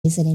nel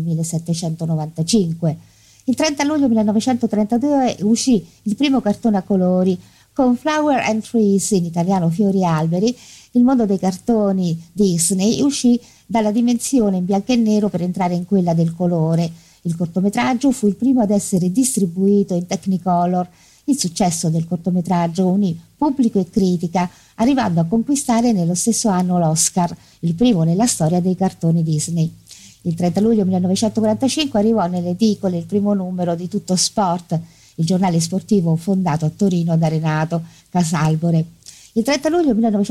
1795. Il 30 luglio 1932 uscì il primo cartone a colori con Flower and Trees, in italiano Fiori e Alberi. Il mondo dei cartoni Disney uscì dalla dimensione in bianco e nero per entrare in quella del colore. Il cortometraggio fu il primo ad essere distribuito in Technicolor. Il successo del cortometraggio unì pubblico e critica, arrivando a conquistare nello stesso anno l'Oscar, il primo nella storia dei cartoni Disney. Il 30 luglio 1945 arrivò nelle edicole il primo numero di Tutto Sport, il giornale sportivo fondato a Torino da Renato Casalbore. Il 30 luglio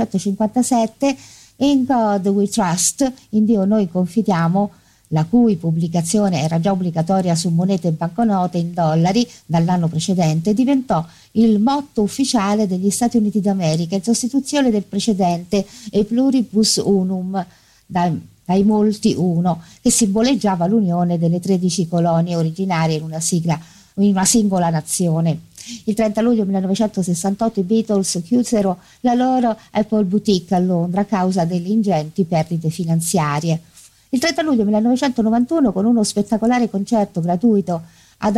1957 In God We Trust, in Dio noi confidiamo, la cui pubblicazione era già obbligatoria su monete e banconote in dollari dall'anno precedente, diventò il motto ufficiale degli Stati Uniti d'America in sostituzione del precedente E Pluribus Unum, dai molti uno, che simboleggiava l'unione delle 13 colonie originarie in una singola nazione. Il 30 luglio 1968 i Beatles chiusero la loro Apple Boutique a Londra a causa delle ingenti perdite finanziarie. Il 30 luglio 1991, con uno spettacolare concerto gratuito ad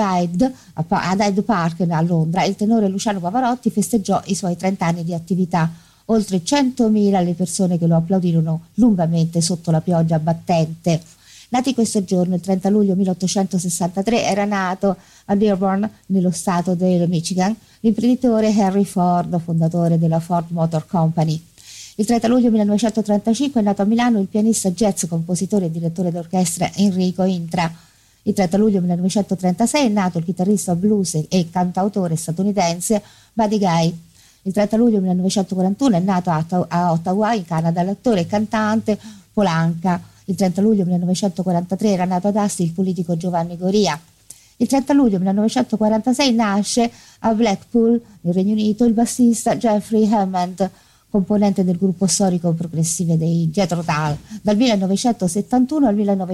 Hyde Park a Londra, il tenore Luciano Pavarotti festeggiò i suoi 30 anni di attività. Oltre 100.000 le persone che lo applaudirono lungamente sotto la pioggia battente. Nati questo giorno, il 30 luglio 1863, era nato a Dearborn, nello stato del Michigan, l'imprenditore Henry Ford, fondatore della Ford Motor Company. Il 30 luglio 1935 è nato a Milano il pianista jazz, compositore e direttore d'orchestra Enrico Intra. Il 30 luglio 1936 è nato il chitarrista blues e cantautore statunitense Buddy Guy. Il 30 luglio 1941 è nato a Ottawa, in Canada, l'attore e cantante Polanca. Il 30 luglio 1943 era nato ad Asti il politico Giovanni Goria. Il 30 luglio 1946 nasce a Blackpool, nel Regno Unito, il bassista Jeffrey Hammond, componente del gruppo storico progressivo dei Jethro Tull, dal 1971 al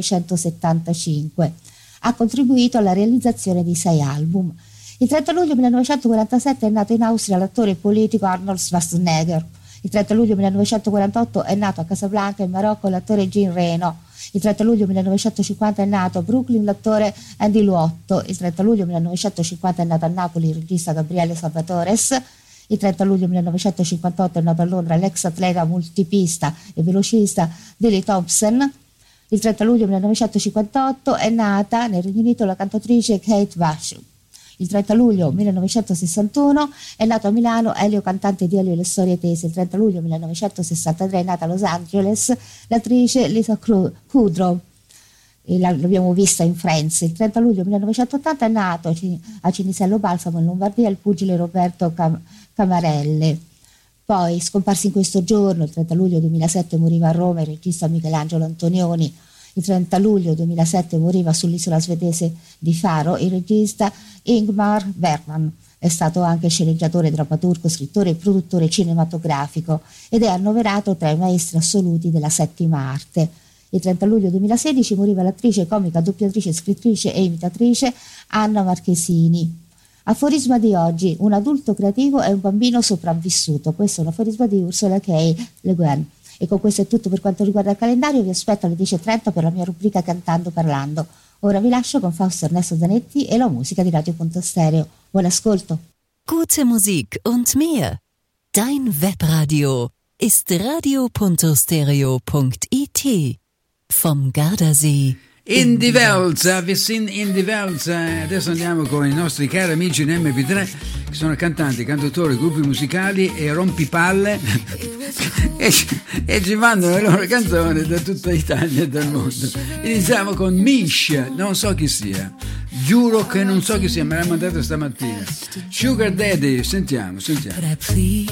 1975. Ha contribuito alla realizzazione di 6 album. Il 30 luglio 1947 è nato in Austria l'attore e politico Arnold Schwarzenegger. Il 30 luglio 1948 è nato a Casablanca, in Marocco, l'attore Jean Reno. Il 30 luglio 1950 è nato a Brooklyn l'attore Andy Luotto. Il 30 luglio 1950 è nato a Napoli il regista Gabriele Salvatores. Il 30 luglio 1958 è nato a Londra l'ex atleta multipista e velocista Dilly Thompson. Il 30 luglio 1958 è nata nel Regno Unito la cantautrice Kate Bush. Il 30 luglio 1961 è nato a Milano Elio, cantante di Elio e le storie tese. Il 30 luglio 1963 è nata a Los Angeles l'attrice Lisa Kudrow. L'abbiamo vista in Friends. Il 30 luglio 1980 è nato a Cinisello Balsamo, in Lombardia, il pugile Roberto Camarelle. Poi, scomparsi in questo giorno, il 30 luglio 2007 moriva a Roma il regista Michelangelo Antonioni. Il 30 luglio 2007 moriva sull'isola svedese di Faro il regista Ingmar Bergman. È stato anche sceneggiatore, drammaturgo, scrittore e produttore cinematografico ed è annoverato tra i maestri assoluti della settima arte. Il 30 luglio 2016 moriva l'attrice, comica, doppiatrice, scrittrice e imitatrice Anna Marchesini. Aforisma di oggi: un adulto creativo è un bambino sopravvissuto. Questo è un aforisma di Ursula K. Le Guin. E con questo è tutto per quanto riguarda il calendario. Vi aspetto alle 10.30 per la mia rubrica Cantando Parlando. Ora vi lascio con Fausto Ernesto Zanetti e la musica di Radio Punto Stereo. Buon ascolto. Gute Musik und mehr. Dein Webradio ist radio.stereo.it. Vom Gardasee in die Welt, wir sind in die Welt. Adesso andiamo con i nostri cari amici in MP3 che sono cantanti, cantautori, gruppi musicali e rompipalle e ci mandano le loro canzoni da tutta Italia e dal mondo. Iniziamo con Mish, non so chi sia, giuro che non so chi sia, me l'ha mandato stamattina. Sugar Daddy, sentiamo.